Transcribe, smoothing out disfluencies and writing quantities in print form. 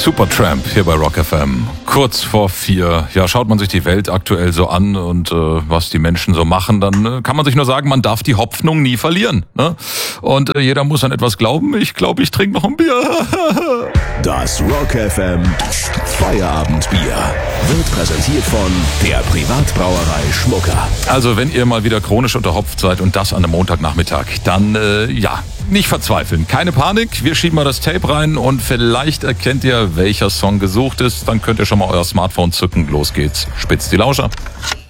Supertramp hier bei Rock FM. Kurz vor 4. Ja, schaut man sich die Welt aktuell so an und was die Menschen so machen, dann kann man sich nur sagen, man darf die Hoffnung nie verlieren. Ne? Und jeder muss an etwas glauben. Ich glaube, ich trinke noch ein Bier. Das Rock FM Feierabendbier wird präsentiert von der Privatbrauerei Schmucker. Also wenn ihr mal wieder chronisch unterhopft seid und das an einem Montagnachmittag, dann nicht verzweifeln. Keine Panik, wir schieben mal das Tape rein und vielleicht erkennt ihr, welcher Song gesucht ist. Dann könnt ihr schon mal euer Smartphone zücken. Los geht's. Spitzt die Lauscher.